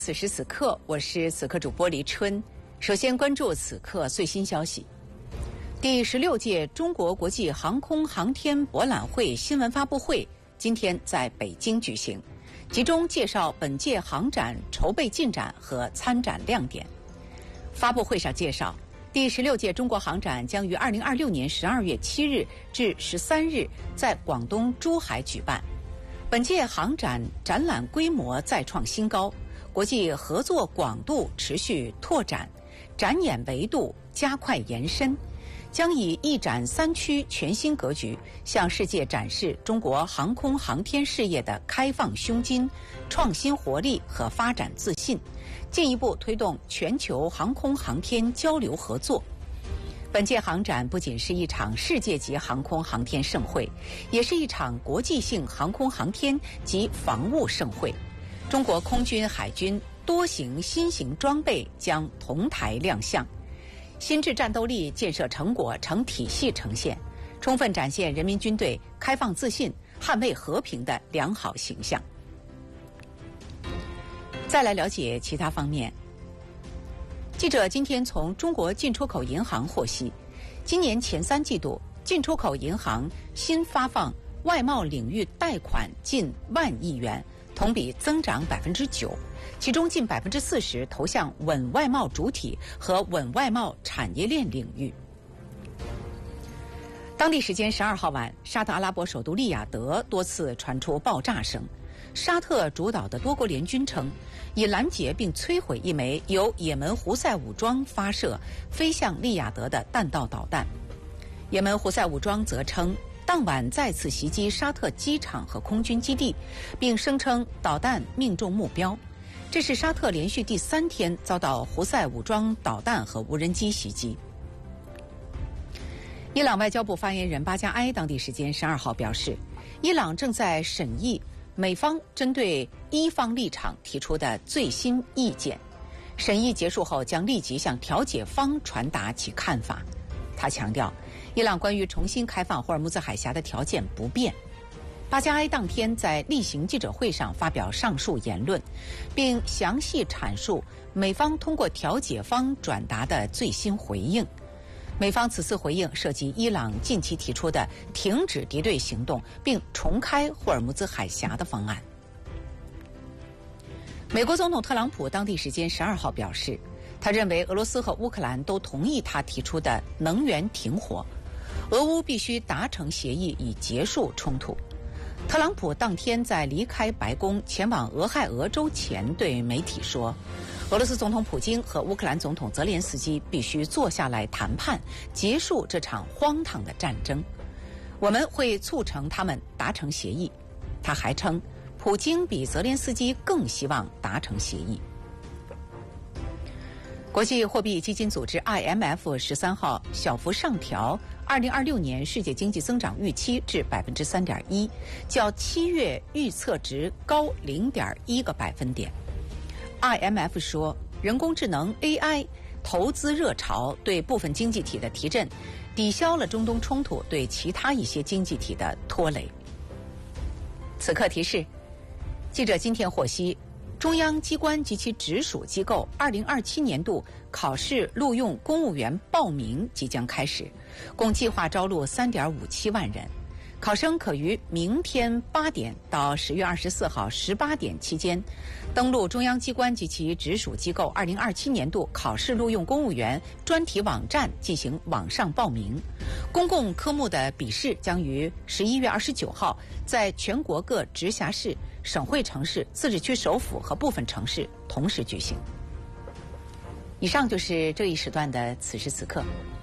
此时此刻，我是此刻主播黎春。首先关注此刻最新消息。第16届中国国际航空航天博览会新闻发布会今天在北京举行，集中介绍本届航展筹备进展和参展亮点。发布会上介绍，第16届中国航展将于2026年12月7日至13日在广东珠海举办。本届航展展览规模再创新高，国际合作广度持续拓展，展演维度加快延伸，将以一展三区全新格局，向世界展示中国航空航天事业的开放胸襟、创新活力和发展自信，进一步推动全球航空航天交流合作。本届航展不仅是一场世界级航空航天盛会，也是一场国际性航空航天及防务盛会。中国空军、海军多型新型装备将同台亮相，新质战斗力建设成果成体系呈现，充分展现人民军队开放自信、捍卫和平的良好形象。再来了解其他方面。记者今天从中国进出口银行获悉，今年前3季度，进出口银行新发放外贸领域贷款近10000亿元，同比增长9%，其中近40%投向稳外贸主体和稳外贸产业链领域。当地时间12号晚，沙特阿拉伯首都利雅得多次传出爆炸声。沙特主导的多国联军称，已拦截并摧毁一枚由也门胡塞武装发射飞向利雅得的弹道导弹。也门胡塞武装则称，当晚再次袭击沙特机场和空军基地，并声称导弹命中目标。这是沙特连续第3天遭到胡塞武装导弹和无人机袭击。伊朗外交部发言人巴加埃当地时间12号表示，伊朗正在审议美方针对伊方立场提出的最新意见，审议结束后将立即向调解方传达其看法。他强调，伊朗关于重新开放霍尔木兹海峡的条件不变。巴加埃当天在例行记者会上发表上述言论，并详细阐述美方通过调解方转达的最新回应。美方此次回应涉及伊朗近期提出的停止敌对行动并重开霍尔木兹海峡的方案。美国总统特朗普当地时间12号表示，他认为俄罗斯和乌克兰都同意他提出的能源停火，俄乌必须达成协议以结束冲突。特朗普当天在离开白宫前往俄亥俄州前对媒体说，俄罗斯总统普京和乌克兰总统泽连斯基必须坐下来谈判，结束这场荒唐的战争。我们会促成他们达成协议。他还称，普京比泽连斯基更希望达成协议。国际货币基金组织 IMF 13号小幅上调2026年世界经济增长预期至 3.1%， 较7月预测值高0.1个百分点。IMF 说，人工智能 AI 投资热潮对部分经济体的提振，抵消了中东冲突对其他一些经济体的拖累。此刻提示，记者今天获悉，中央机关及其直属机构2027年度考试录用公务员报名即将开始，共计划招录3.57万人。考生可于明天8点到10月24号18点期间，登录中央机关及其直属机构2027年度考试录用公务员专题网站进行网上报名。公共科目的笔试将于11月29号在全国各直辖市、省会城市、自治区首府和部分城市同时举行。以上就是这一时段的此时此刻。